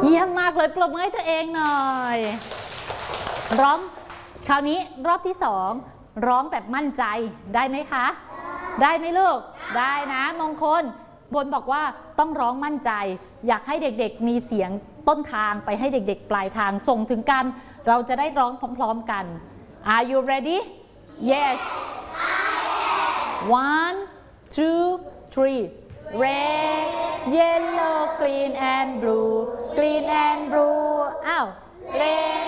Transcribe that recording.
เยี่ยมมากเลยปรบมือให้ตัวเองหน่อยร้องคราวนี้รอบที่2ร้องแบบมั่นใจได้ไหมคะได้ไหมลูกได้นะมงคลบนบอกว่าต้องร้องมั่นใจอยากให้เด็กๆมีเสียงต้นทางไปให้เด็กๆปลายทางส่งถึงกันเราจะได้ร้องพร้อมๆกัน Are you ready? Yes. 1, 2, 3. Red, yellow, green and blue. Green and blue. อ้าว Red